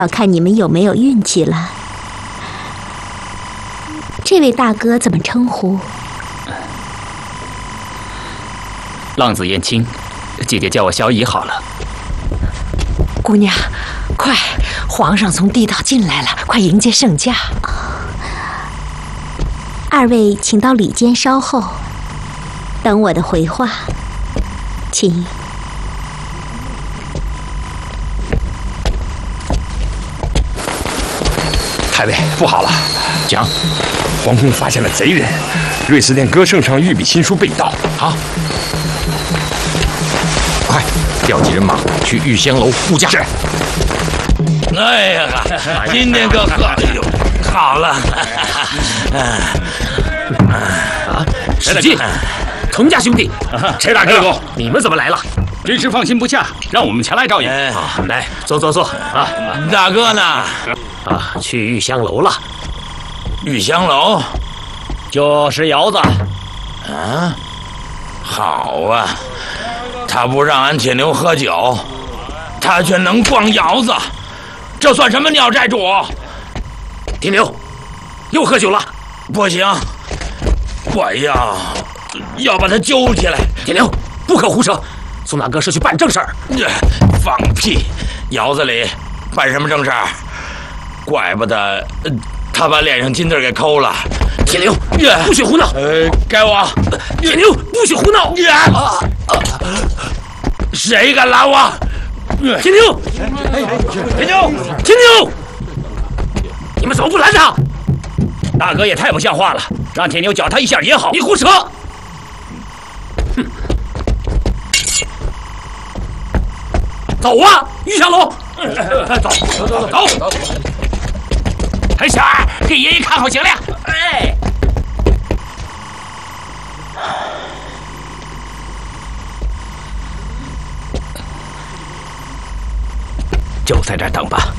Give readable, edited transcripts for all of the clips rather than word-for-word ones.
要看你们有没有运气了。这位大哥怎么称呼？ 浪子燕青，姐姐叫我小乙好了。 姑娘，快！皇上从地道进来了，快迎接圣驾。 二位请到里间稍后，等我的回话，请。 太尉，不好了！ 讲， 皇宫发现了贼人，瑞士殿歌圣上御笔亲书被盗。 好，快调集人马去玉香楼护驾。是。 哎呀，今天可好了！ 史进，童家兄弟，陈大哥，你们怎么来了？ 军师放心不下，让我们前来照应。 来，坐啊！ 大哥呢？ 去玉香楼了。 玉香楼， 就是窑子。 啊，好啊！他不让俺铁牛喝酒，他却能逛窑子，这算什么鸟寨主？ 铁牛，又喝酒了？ 不行，我要把他揪起来。 铁牛，不可胡扯！宋大哥是去办正事儿。 放屁！窑子里办什么正事儿？怪不得他把脸上金子给抠了。 铁牛，不许胡闹！ 该我。 铁牛，不许胡闹！ 谁敢拦我？ 铁牛，铁牛，铁牛！你们怎么不拦他？大哥也太不像话了，让铁牛搅他一下也好。你胡扯！哼！走啊，玉香楼！走！小二，给爷爷看好行了。哎，就在这儿等吧。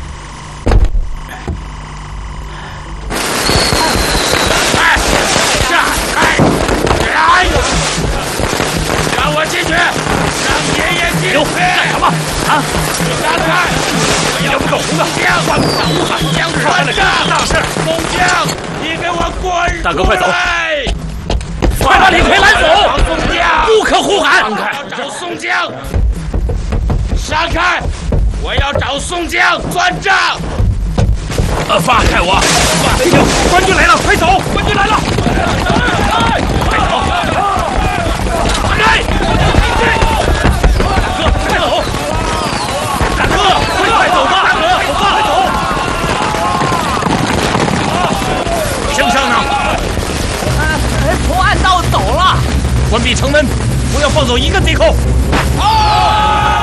让我进去，让爷爷进去！ 干什么？啊！ 让开！ 你不够胡闹！ 关武汉江船长，大事！宋江，你给我滚！ 大哥，快走！快把李逵拦走！ 宋江， 不可胡喊！ 放开！找宋江！闪开！我要找宋江算账！ 放开我！官军来了，快走！官军来了！快走！放开！快走！大哥，快走吧！大哥，快走！丞相呢？ 从暗道走了。 关闭城门，不要放走一个贼寇。